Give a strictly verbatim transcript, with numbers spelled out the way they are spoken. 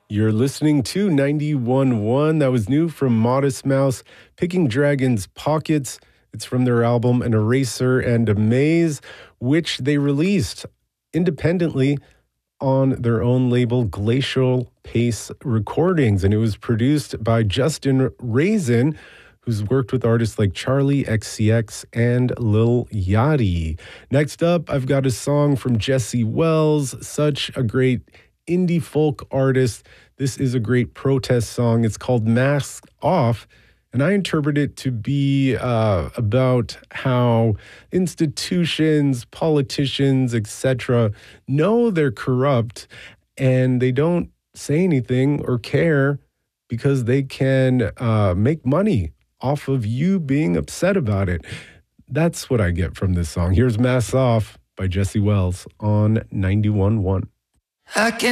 You're listening to ninety-one point one. That was new from Modest Mouse, Picking Dragons Pockets. It's from their album An Eraser and a Maze, which they released independently on their own label, Glacial Pace Recordings. And it was produced by Justin Raisin, who's worked with artists like Charlie X C X and Lil Yachty. Next up, I've got a song from Jesse Wells, such a great indie folk artist. This is a great protest song. It's called Mask Off, and I interpret it to be uh, about how institutions, politicians, et cetera know they're corrupt, and they don't say anything or care because they can uh, make money off of you being upset about it. That's what I get from this song. Here's Mask Off by Jesse Wells on ninety-one point one. I can